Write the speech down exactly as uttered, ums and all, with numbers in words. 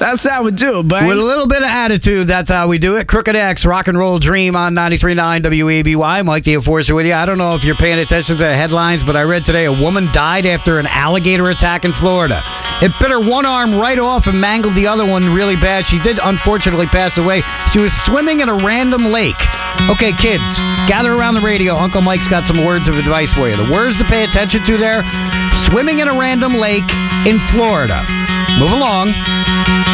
That's how we do it, buddy. With a little bit of attitude, that's how we do it. Crooked X, Rock and Roll Dream on ninety-three point nine W A B Y. Mike the Enforcer with you. I don't know if you're paying attention to the headlines, but I read today a woman died after an alligator attack in Florida. It bit her one arm right off and mangled the other one really bad. She did unfortunately pass away. She was swimming in a random lake. Okay, kids, gather around the radio. Uncle Mike's got some words of advice for you. The words to pay attention to there: swimming in a random lake in Florida. Move along.